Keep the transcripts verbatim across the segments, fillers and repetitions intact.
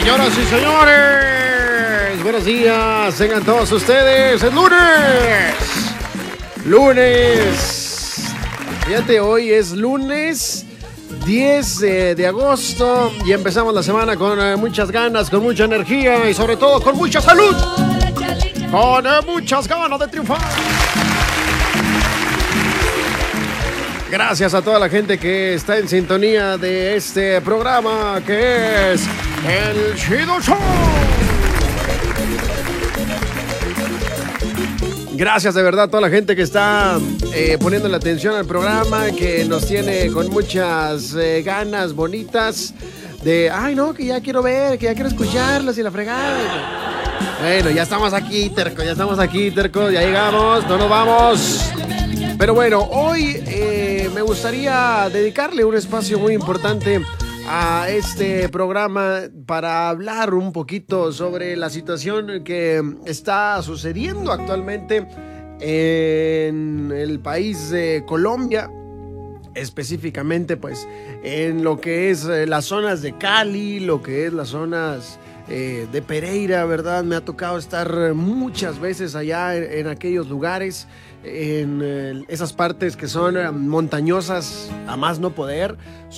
Señoras y señores, buenos días, tengan todos ustedes. Es lunes, lunes, fíjate, hoy es lunes diez de agosto y empezamos la semana con eh, muchas ganas, con mucha energía y sobre todo con mucha salud, con eh, muchas ganas de triunfar. Gracias a toda la gente que está en sintonía de este programa que es El Chido Show. Gracias de verdad a toda la gente que está eh, poniendo la atención al programa, que nos tiene con muchas eh, ganas bonitas de, ay no, que ya quiero ver, que ya quiero escucharlos y la fregada. Bueno, ya estamos aquí, terco, ya estamos aquí, terco, ya llegamos, no nos vamos. Pero bueno, hoy eh, me gustaría dedicarle un espacio muy importante a este programa para hablar un poquito sobre la situación que está sucediendo actualmente en el país de Colombia, específicamente pues en lo que es eh, las zonas de Cali, lo que es las zonas eh, de Pereira, ¿verdad? Me ha tocado estar muchas veces allá en, en aquellos lugares, en eh, esas partes que son eh, montañosas a más no poder,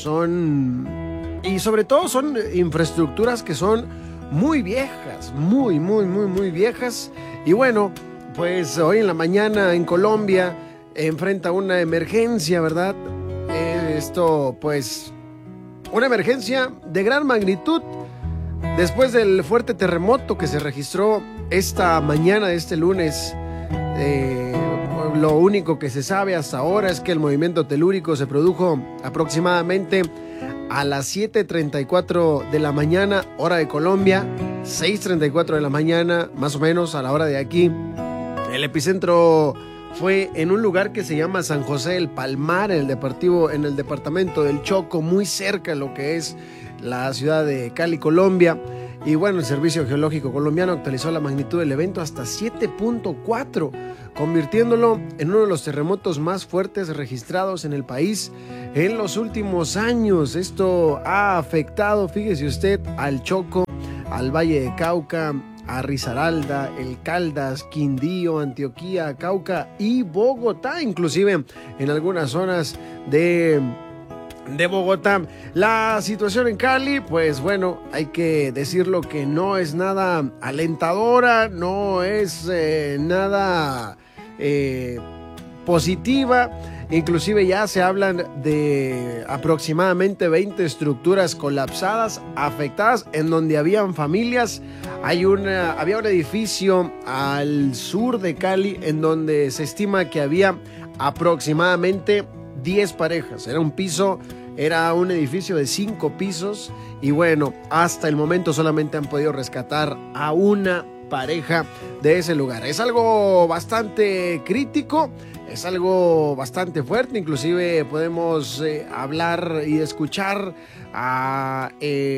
son, y sobre todo son infraestructuras que son muy viejas, muy, muy, muy, muy viejas. Y bueno, pues hoy en la mañana en Colombia enfrenta una emergencia, ¿verdad? Eh, esto pues, una emergencia de gran magnitud después del fuerte terremoto que se registró esta mañana de este lunes. Eh, Lo único que se sabe hasta ahora es que el movimiento telúrico se produjo aproximadamente a las siete treinta y cuatro de la mañana, hora de Colombia, seis treinta y cuatro de la mañana, más o menos a la hora de aquí. El epicentro fue en un lugar que se llama San José del Palmar, en el, deportivo, en el departamento del Chocó, muy cerca de lo que es la ciudad de Cali, Colombia. Y bueno, el Servicio Geológico Colombiano actualizó la magnitud del evento hasta siete punto cuatro, convirtiéndolo en uno de los terremotos más fuertes registrados en el país en los últimos años. Esto ha afectado, fíjese usted, al Chocó, al Valle de Cauca, a Risaralda, El Caldas, Quindío, Antioquia, Cauca y Bogotá, inclusive en algunas zonas de... de Bogotá. La situación en Cali, pues bueno, hay que decirlo que no es nada alentadora, no es eh, nada eh, positiva. Inclusive ya se hablan de aproximadamente veinte estructuras colapsadas, afectadas, en donde habían familias. Hay una, había un edificio al sur de Cali en donde se estima que había aproximadamente diez parejas. Era un piso, era un edificio de cinco pisos y bueno, hasta el momento solamente han podido rescatar a una pareja de ese lugar. Es algo bastante crítico, es algo bastante fuerte. Inclusive podemos eh, hablar y escuchar a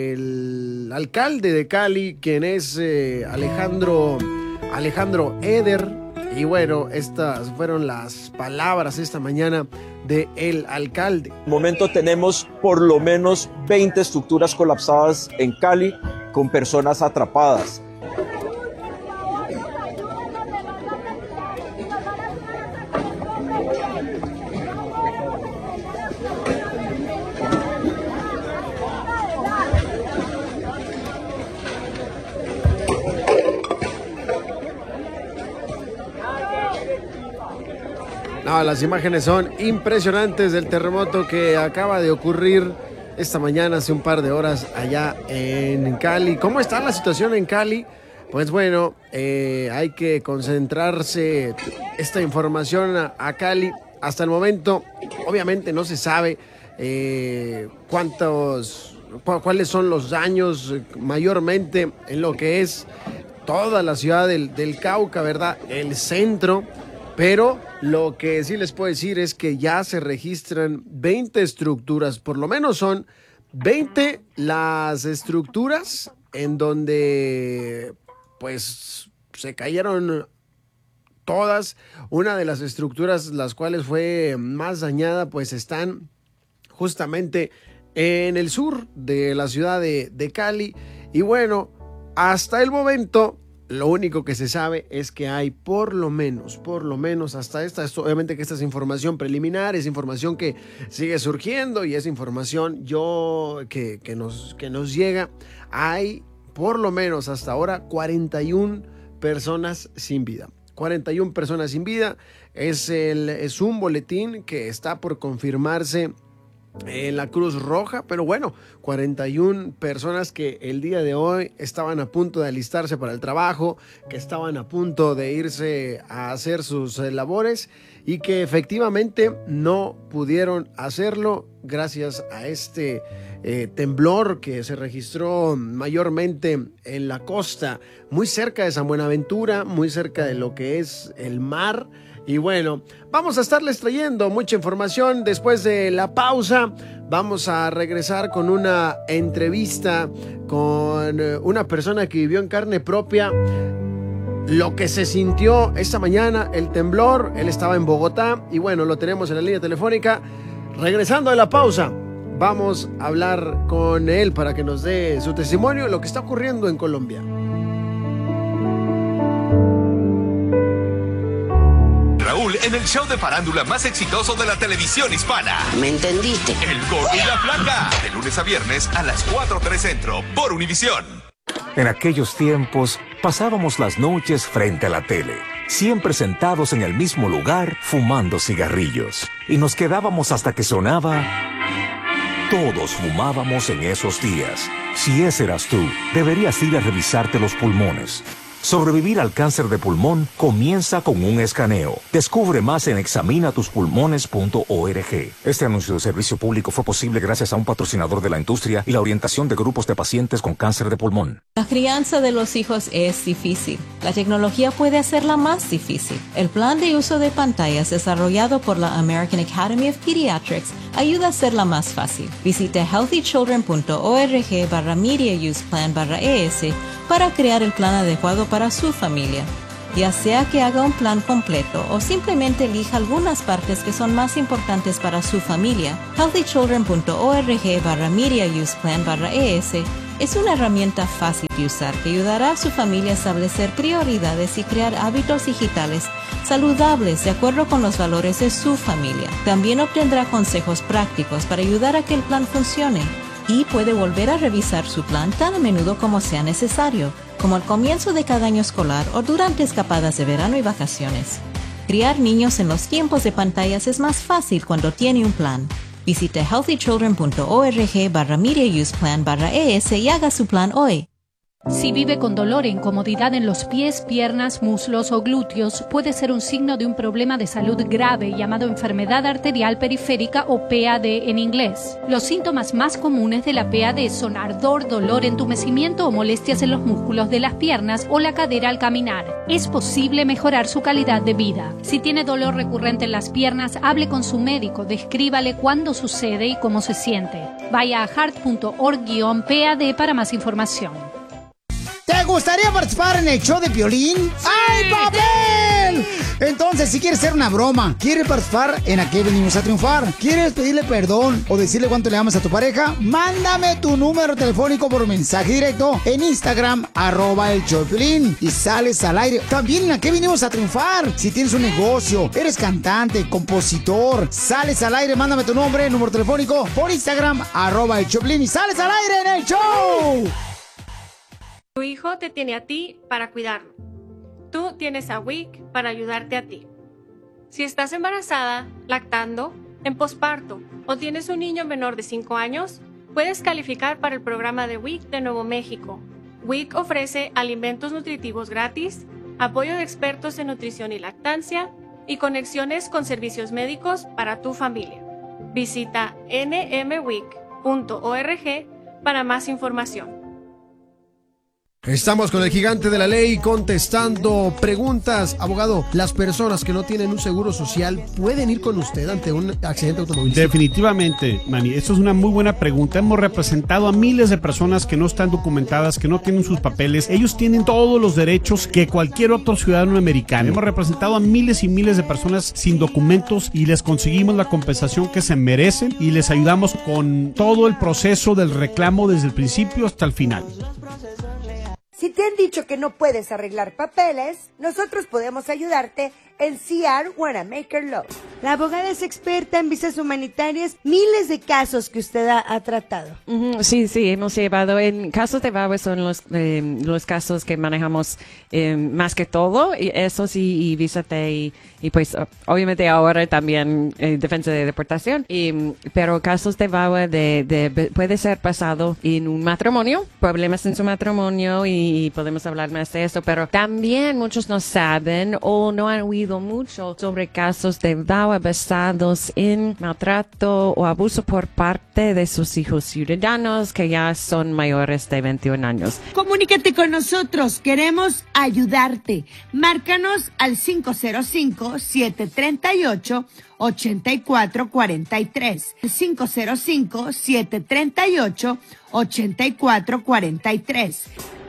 el alcalde de Cali, quien es eh, Alejandro, Alejandro Eder. Y bueno, estas fueron las palabras esta mañana del alcalde. En el momento tenemos por lo menos veinte estructuras colapsadas en Cali con personas atrapadas. No, las imágenes son impresionantes del terremoto que acaba de ocurrir esta mañana, hace un par de horas, allá en Cali. ¿Cómo está la situación en Cali? Pues bueno, eh, hay que concentrarse esta información a, a Cali. Hasta el momento, obviamente no se sabe eh, cuántos, cu cuáles son los daños mayormente en lo que es toda la ciudad del, del Cauca, ¿verdad? El centro. Pero lo que sí les puedo decir es que ya se registran veinte estructuras, por lo menos son veinte las estructuras en donde pues se cayeron todas. Una de las estructuras las cuales fue más dañada pues están justamente en el sur de la ciudad de, de Cali. Y bueno, hasta el momento, lo único que se sabe es que hay por lo menos, por lo menos hasta esta, esto, obviamente que esta es información preliminar, es información que sigue surgiendo y es información yo que, que, nos, que nos llega. Hay por lo menos hasta ahora cuarenta y una personas sin vida. cuarenta y una personas sin vida es, el, es un boletín que está por confirmarse en la Cruz Roja, pero bueno, cuarenta y una personas que el día de hoy estaban a punto de alistarse para el trabajo, que estaban a punto de irse a hacer sus eh, labores y que efectivamente no pudieron hacerlo gracias a este eh, temblor que se registró mayormente en la costa, muy cerca de San Buenaventura, muy cerca de lo que es el mar. Y bueno, vamos a estarles trayendo mucha información después de la pausa. Vamos a regresar con una entrevista con una persona que vivió en carne propia lo que se sintió esta mañana, el temblor. Él estaba en Bogotá y bueno, lo tenemos en la línea telefónica. Regresando de la pausa, vamos a hablar con él para que nos dé su testimonio de lo que está ocurriendo en Colombia. Raúl en el show de farándula más exitoso de la televisión hispana. ¿Me entendiste? El Gordo y la Flaca. De lunes a viernes a las cuatro tres Centro por Univisión. En aquellos tiempos pasábamos las noches frente a la tele, siempre sentados en el mismo lugar fumando cigarrillos. Y nos quedábamos hasta que sonaba... Todos fumábamos en esos días. Si ese eras tú, deberías ir a revisarte los pulmones. Sobrevivir al cáncer de pulmón comienza con un escaneo. Descubre más en examina tus pulmones punto org. Este anuncio de servicio público fue posible gracias a un patrocinador de la industria y la orientación de grupos de pacientes con cáncer de pulmón. La crianza de los hijos es difícil. La tecnología puede hacerla más difícil. El plan de uso de pantallas desarrollado por la American Academy of Pediatrics ayuda a hacerla más fácil. Visite healthy children punto org barra media use plan barra es para crear el plan adecuado para su familia. Ya sea que haga un plan completo o simplemente elija algunas partes que son más importantes para su familia, healthy children punto org barra media use plan barra es es una herramienta fácil de usar que ayudará a su familia a establecer prioridades y crear hábitos digitales saludables de acuerdo con los valores de su familia. También obtendrá consejos prácticos para ayudar a que el plan funcione y puede volver a revisar su plan tan a menudo como sea necesario, como al comienzo de cada año escolar o durante escapadas de verano y vacaciones. Criar niños en los tiempos de pantallas es más fácil cuando tiene un plan. Visite healthy children punto org barra media use plan barra es y haga su plan hoy. Si vive con dolor e incomodidad en los pies, piernas, muslos o glúteos, puede ser un signo de un problema de salud grave llamado enfermedad arterial periférica o P A D en inglés. Los síntomas más comunes de la P A D son ardor, dolor, entumecimiento o molestias en los músculos de las piernas o la cadera al caminar. Es posible mejorar su calidad de vida. Si tiene dolor recurrente en las piernas, hable con su médico, descríbale cuándo sucede y cómo se siente. Vaya a heart punto org guión P A D para más información. ¿Te gustaría participar en el show de Piolín? ¡Sí! ¡Ay, papel! Entonces, si quieres hacer una broma, quieres participar en ¿A qué venimos a triunfar? ¿Quieres pedirle perdón o decirle cuánto le amas a tu pareja? Mándame tu número telefónico por mensaje directo en Instagram, arroba el show de Piolín, y sales al aire. También en ¿A qué venimos a triunfar? Si tienes un negocio, eres cantante, compositor, sales al aire, mándame tu nombre, número telefónico por Instagram, arroba el show de Piolín, y sales al aire en el show. Tu hijo te tiene a ti para cuidarlo. Tú tienes a W I C para ayudarte a ti. Si estás embarazada, lactando, en posparto o tienes un niño menor de cinco años, puedes calificar para el programa de W I C de Nuevo México. W I C ofrece alimentos nutritivos gratis, apoyo de expertos en nutrición y lactancia y conexiones con servicios médicos para tu familia. Visita n m w i c punto org para más información. Estamos con el gigante de la ley contestando preguntas. Abogado, ¿las personas que no tienen un seguro social pueden ir con usted ante un accidente automovilístico? Definitivamente, Manny. Esto es una muy buena pregunta. Hemos representado a miles de personas que no están documentadas, que no tienen sus papeles. Ellos tienen todos los derechos que cualquier otro ciudadano americano. Hemos representado a miles y miles de personas sin documentos y les conseguimos la compensación que se merecen y les ayudamos con todo el proceso del reclamo desde el principio hasta el final. Si te han dicho que no puedes arreglar papeles, nosotros podemos ayudarte en C R Wanamaker Law. La abogada es experta en visas humanitarias, miles de casos que usted ha, ha tratado. Uh-huh. Sí, sí, hemos llevado, en casos de V A W A son los, eh, los casos que manejamos eh, más que todo, y eso sí, y visa T, y, y pues obviamente ahora también eh, defensa de deportación, y, pero casos de V A W A de, de, puede ser pasado en un matrimonio, problemas en su matrimonio, y, y podemos hablar más de eso, pero también muchos no saben o no han oído mucho sobre casos de V A W A basados en maltrato o abuso por parte de sus hijos ciudadanos que ya son mayores de veintiún años. Comunícate con nosotros, queremos ayudarte. Márcanos al cinco cero cinco, siete tres ocho, ocho cuatro cuatro tres. cinco cero cinco, siete tres ocho, ocho cuatro cuatro tres.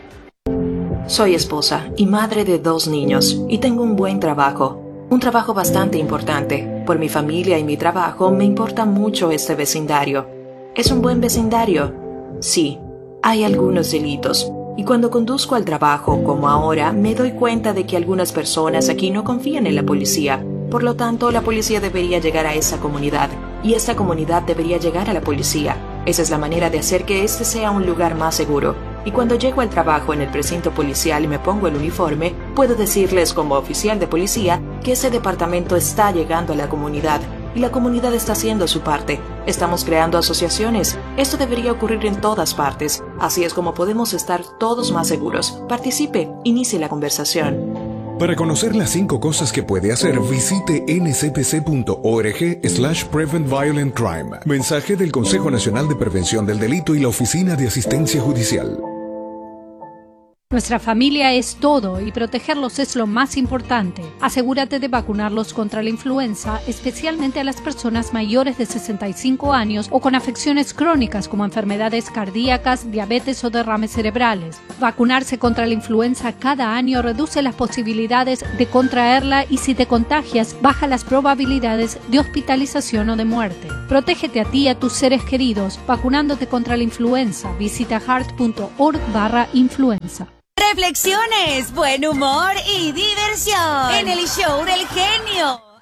Soy esposa y madre de dos niños y tengo un buen trabajo. Un trabajo bastante importante. Por mi familia y mi trabajo me importa mucho este vecindario. ¿Es un buen vecindario? Sí, hay algunos delitos. Y cuando conduzco al trabajo, como ahora, me doy cuenta de que algunas personas aquí no confían en la policía. Por lo tanto, la policía debería llegar a esa comunidad. Y esta comunidad debería llegar a la policía. Esa es la manera de hacer que este sea un lugar más seguro. Y cuando llego al trabajo en el precinto policial y me pongo el uniforme, puedo decirles como oficial de policía que ese departamento está llegando a la comunidad. Y la comunidad está haciendo su parte. Estamos creando asociaciones. Esto debería ocurrir en todas partes. Así es como podemos estar todos más seguros. Participe, inicie la conversación. Para conocer las cinco cosas que puede hacer, visite n c p c punto org slash prevent violent crime. Mensaje del Consejo Nacional de Prevención del Delito y la Oficina de Asistencia Judicial. Nuestra familia es todo y protegerlos es lo más importante. Asegúrate de vacunarlos contra la influenza, especialmente a las personas mayores de sesenta y cinco años o con afecciones crónicas como enfermedades cardíacas, diabetes o derrames cerebrales. Vacunarse contra la influenza cada año reduce las posibilidades de contraerla y si te contagias, baja las probabilidades de hospitalización o de muerte. Protégete a ti y a tus seres queridos vacunándote contra la influenza. Visita heart punto org barra influenza. Reflexiones, buen humor y diversión en el show del genio.